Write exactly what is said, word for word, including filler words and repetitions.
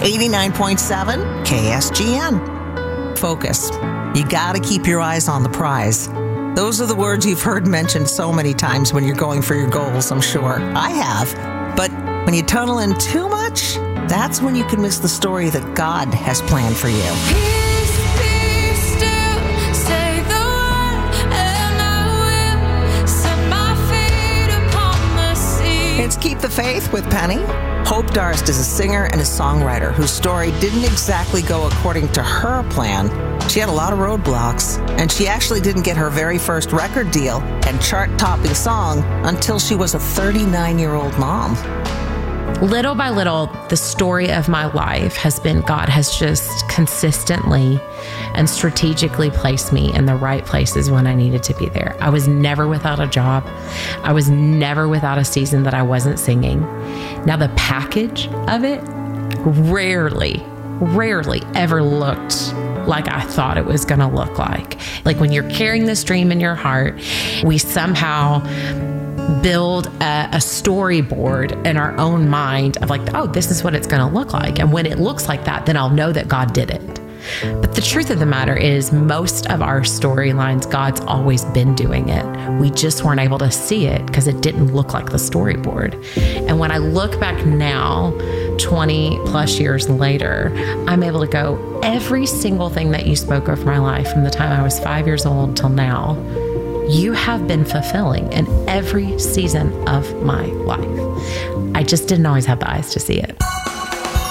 eighty-nine point seven K S G N. Focus. You got to keep your eyes on the prize. Those are the words you've heard mentioned so many times when you're going for your goals, I'm sure. I have. But when you tunnel in too much, that's when you can miss the story that God has planned for you. Peace, be still, say the word, and I will set my feet upon the sea. It's Keep the Faith with Penny. Hope Darst is a singer and a songwriter whose story didn't exactly go according to her plan. She had a lot of roadblocks, and she actually didn't get her very first record deal and chart-topping song until she was a thirty-nine-year-old mom. Little by little, the story of my life has been God has just consistently and strategically placed me in the right places when I needed to be there. I was never without a job. I was never without a season that I wasn't singing. Now, the package of it rarely, rarely ever looked like I thought it was going to look like. Like when you're carrying this dream in your heart, we somehow build a, a storyboard in our own mind of like, oh, this is what it's going to look like. And when it looks like that, then I'll know that God did it. But the truth of the matter is most of our storylines, God's always been doing it. We just weren't able to see it because it didn't look like the storyboard. And when I look back now, twenty plus years later, I'm able to go, every single thing that you spoke of my life from the time I was five years old till now, you have been fulfilling in every season of my life. I just didn't always have the eyes to see it.